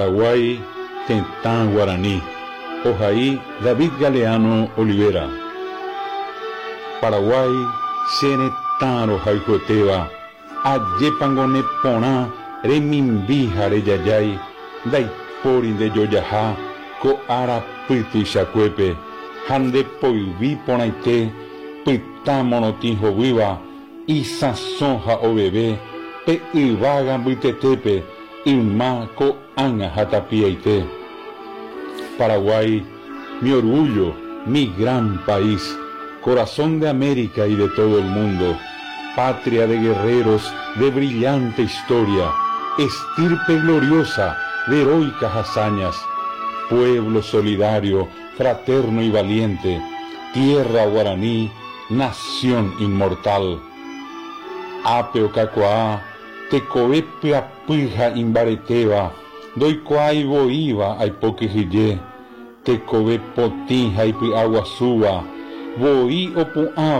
Paraguay, Tentán Guaraní. Ojaí, David Galeano Olivera. Paraguay, Senetán Ojaicoeteva. Ayepangone Pona, Remimbi Jareyayay, Daiporin de Yoyaha, Coara Piti Chacuepe, Hande Poivi Ponaite, Pita Monotinjo Viva, Isasonja o bebé, Pe Ivaga Buitetepe, Ilma Co Anga Jatapiaite. Paraguay, mi orgullo, mi gran país, corazón de América y de todo el mundo, patria de guerreros de brillante historia, estirpe gloriosa de heroicas hazañas, pueblo solidario, fraterno y valiente, tierra guaraní, nación inmortal. Ape Ocacoa, Tecoepe Apija Imbareteva, Doicoai Boiva Aipoquejille, Tecobe Potinja Ipi Aguasuba, Boi Opuá